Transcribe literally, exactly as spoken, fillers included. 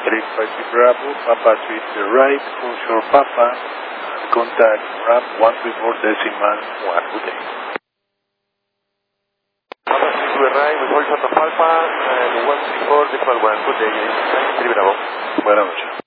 three five Bravo, Papa three to the right, full shore Papa, contact ramp one three four decimal one, good day. Papa three to the right, we hold Santa Alpha, and one three four decimal one, good day, three Bravo. Buenas noches.